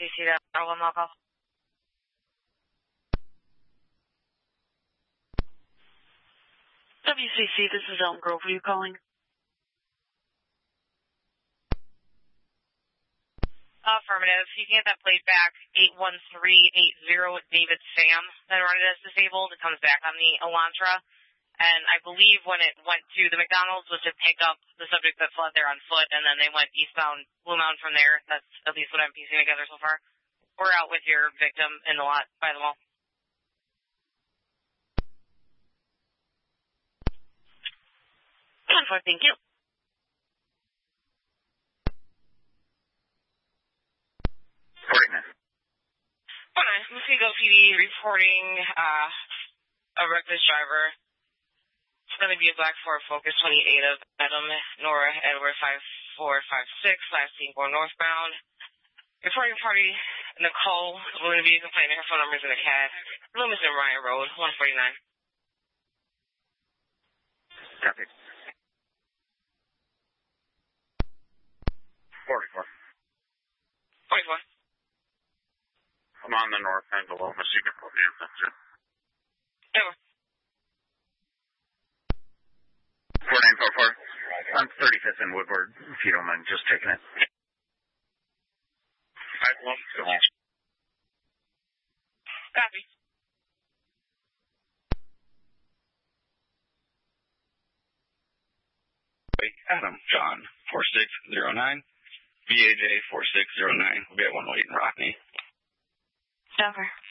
WCC, that one call. WCC, this is Elm Grove. Are you calling? Affirmative. You can get that plate back, 81380 David Sam, that run it as disabled. It comes back on the Elantra. And I believe when it went to the McDonald's was to pick up the subject that fled there on foot, and then they went eastbound Blue Mountain from there. That's at least what I'm piecing together so far. We're out with your victim in the lot by the mall. Thank you. Muskego PD reporting a reckless driver. It's going to be a black Ford Focus 28 of Adam Nora Edward 5456, last seen going northbound. Reporting party Nicole will be complaining. Her phone number is in the CAD. Room is in Ryan Road, 149. Copy. 44. 44. I'm on the north end of Loma. You can put me in. That's it. Over. 4944. I'm 35th and Woodward, if you don't mind just taking it. Alright, well, so. Copy. Adam John 4609. VAJ 4609. We'll be at 108 in Rockney. Over.